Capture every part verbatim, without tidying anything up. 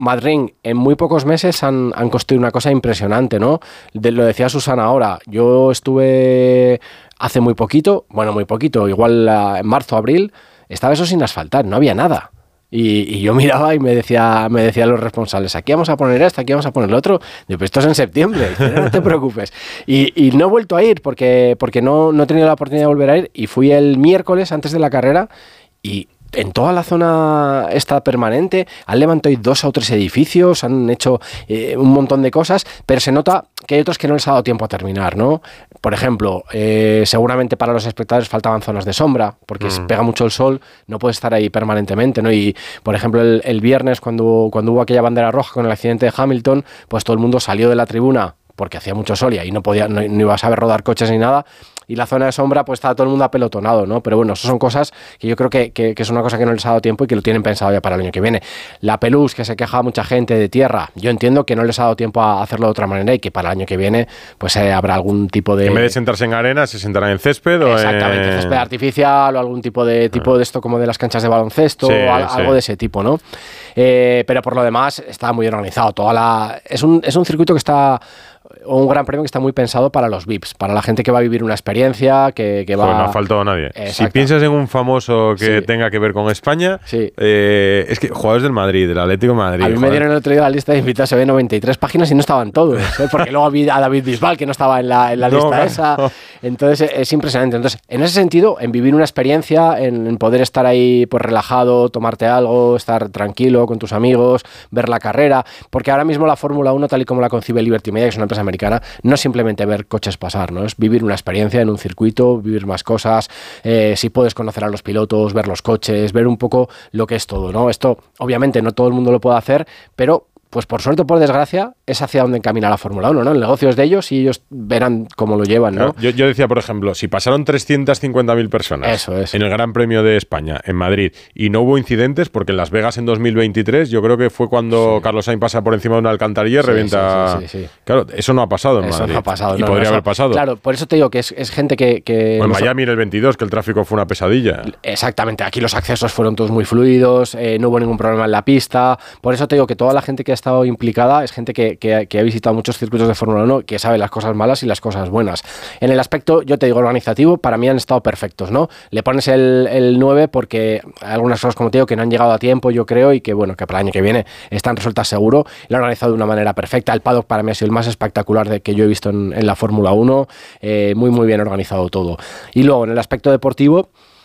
Madrid, en muy pocos meses han, han construido una cosa impresionante, ¿no? De, lo decía Susana ahora, yo estuve hace muy poquito, bueno, muy poquito, igual uh, en marzo, abril, estaba eso sin asfaltar, no había nada. Y, y yo miraba y me decía, me decían los responsables, aquí vamos a poner esto, aquí vamos a poner lo otro. Digo, pues esto es en septiembre, no te preocupes. Y, y no he vuelto a ir porque, porque no, no he tenido la oportunidad de volver a ir y fui el miércoles antes de la carrera y en toda la zona esta permanente han levantado dos o tres edificios, han hecho eh, un montón de cosas, pero se nota que hay otros que no les ha dado tiempo a terminar, ¿no? Por ejemplo, eh, seguramente para los espectadores faltaban zonas de sombra, porque mm. pega mucho el sol, no puedes estar ahí permanentemente, ¿no? Y, por ejemplo, el, el viernes, cuando, cuando hubo aquella bandera roja con el accidente de Hamilton, pues todo el mundo salió de la tribuna porque hacía mucho sol y ahí no podía, no, no iba a saber rodar coches ni nada, y la zona de sombra pues estaba todo el mundo apelotonado, ¿no? Pero bueno, eso son cosas que yo creo que, que, que es una cosa que no les ha dado tiempo y que lo tienen pensado ya para el año que viene. La Pelús, que se queja mucha gente de tierra, yo entiendo que no les ha dado tiempo a hacerlo de otra manera y que para el año que viene pues eh, habrá algún tipo de... En vez de sentarse en arena, se sentarán en césped o Exactamente, en... césped artificial o algún tipo de tipo de esto como de las canchas de baloncesto, sí, o al, sí. algo de ese tipo, ¿no? Eh, pero por lo demás está muy organizado. Toda la, es, un, es un circuito que está... o un gran premio que está muy pensado para los V I Ps, para la gente que va a vivir una experiencia, que, que va... Joder, no ha faltado nadie. Exacto. Si piensas en un famoso que sí. tenga que ver con España, sí. eh, es que jugadores del Madrid, del Atlético de Madrid... A mí joder. me dieron el otro día la lista de invitados, se ve noventa y tres páginas y no estaban todos, ¿eh? Porque luego había a David Bisbal, que no estaba en la, en la no, lista claro. esa. Entonces es impresionante. Entonces, en ese sentido, en vivir una experiencia, en, en poder estar ahí pues relajado, tomarte algo, estar tranquilo con tus amigos, ver la carrera, porque ahora mismo la Fórmula uno, tal y como la concibe Liberty Media, que es una empresa americana, no es simplemente ver coches pasar, ¿no? Es vivir una experiencia en un circuito, vivir más cosas, eh, si puedes conocer a los pilotos, ver los coches, ver un poco lo que es todo, ¿no? Esto, obviamente, no todo el mundo lo puede hacer, pero pues por suerte o por desgracia, es hacia donde encamina la Fórmula uno, ¿no? El negocio es de ellos y ellos verán cómo lo llevan, ¿no? Claro, yo, yo decía, por ejemplo, si pasaron trescientas cincuenta mil personas Eso es. en el Gran Premio de España, en Madrid, y no hubo incidentes, porque en Las Vegas en dos mil veintitrés, yo creo que fue cuando sí. Carlos Sainz pasa por encima de una alcantarilla y sí, revienta... Sí, sí, sí, sí. Claro, eso no ha pasado en eso Madrid. No ha pasado, y no, podría no, haber pasado. Claro, por eso te digo que es, es gente que... que o en nos... Miami en el veintidós, que el tráfico fue una pesadilla. Exactamente, aquí los accesos fueron todos muy fluidos, eh, no hubo ningún problema en la pista, por eso te digo que toda la gente que ha estado implicada es gente que, que, que ha visitado muchos circuitos de Fórmula uno, que sabe las cosas malas y las cosas buenas. En el aspecto, yo te digo, organizativo, para mí han estado perfectos, ¿no? Le pones el, el nueve porque hay algunas cosas, como te digo, que no han llegado a tiempo, yo creo, y que, bueno, que para el año que viene están resueltas seguro. Lo han organizado de una manera perfecta. El paddock para mí ha sido el más espectacular de que yo he visto en, en la Fórmula uno. Eh, muy, muy bien organizado todo. Y luego, en el aspecto deportivo,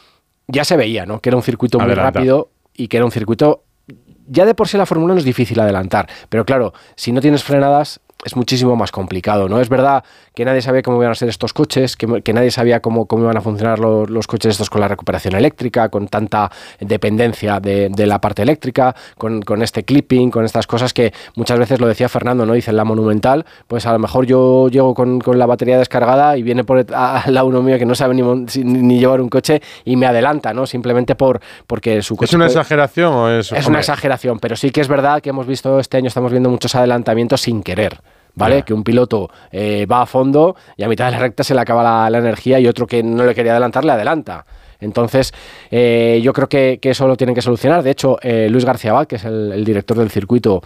ya se veía, ¿no? Que era un circuito muy Adelanta. rápido y que era un circuito... Ya de por sí la Fórmula uno es difícil adelantar, pero claro, si no tienes frenadas es muchísimo más complicado, ¿no? Es verdad que nadie sabía cómo iban a ser estos coches, que, que nadie sabía cómo, cómo iban a funcionar los, los coches estos con la recuperación eléctrica, con tanta dependencia de, de la parte eléctrica, con, con este clipping, con estas cosas que muchas veces lo decía Fernando, ¿no? Dice en la Monumental, pues a lo mejor yo llego con, con la batería descargada y viene por al lado uno mío que no sabe ni, ni, ni llevar un coche y me adelanta, ¿no? Simplemente por porque su coche... ¿Es una puede... exageración o es...? Es una exageración, pero sí que es verdad que hemos visto este año, estamos viendo muchos adelantamientos sin querer. ¿Vale? Yeah. Que un piloto eh, va a fondo y a mitad de la recta se le acaba la, la energía y otro que no le quería adelantar le adelanta. Entonces, eh, yo creo que, que eso lo tienen que solucionar. De hecho, eh, Luis García Abad, que es el, el director del circuito,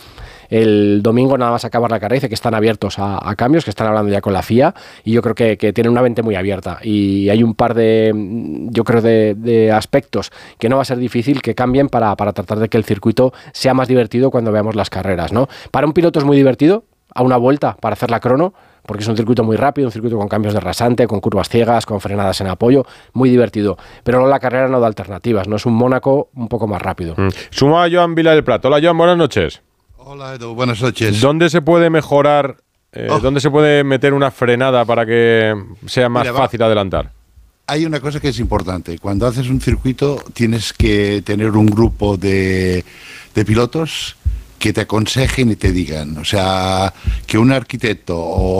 el domingo nada más acabar la carrera dice que están abiertos a, a cambios, que están hablando ya con la F I A y yo creo que, que tienen una mente muy abierta y hay un par de, yo creo, de, de aspectos que no va a ser difícil que cambien para, para tratar de que el circuito sea más divertido cuando veamos las carreras, ¿no? Para un piloto es muy divertido a una vuelta para hacer la crono, porque es un circuito muy rápido, un circuito con cambios de rasante, con curvas ciegas, con frenadas en apoyo, muy divertido. Pero luego la carrera no da alternativas, no es un Mónaco un poco más rápido. Mm. Suma a Joan Vila del Prat. Hola, Joan, buenas noches. Hola, Edu, buenas noches. ¿Dónde se puede mejorar, eh, oh. dónde se puede meter una frenada para que sea más Mira, fácil va. adelantar? Hay una cosa que es importante. Cuando haces un circuito tienes que tener un grupo de, de pilotos que te aconsejen y te digan, o sea, que un arquitecto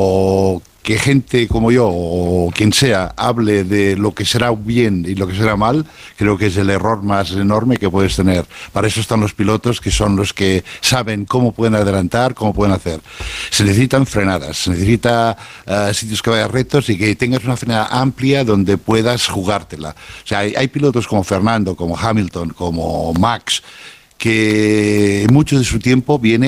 o que gente como yo o quien sea hable de lo que será bien y lo que será mal, creo que es el error más enorme que puedes tener. Para eso están los pilotos, que son los que saben cómo pueden adelantar, cómo pueden hacer. Se necesitan frenadas, se necesita uh, sitios que vayan rectos y que tengas una frenada amplia donde puedas jugártela. O sea, hay, hay pilotos como Fernando, como Hamilton, como Max, que mucho de su tiempo viene